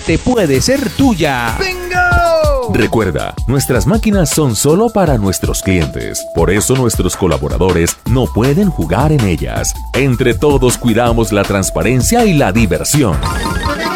suerte puede ser tuya. ¡Bingo! Recuerda, nuestras máquinas son solo para nuestros clientes. Por eso nuestros colaboradores no pueden jugar en ellas. Entre todos cuidamos la transparencia y la diversión.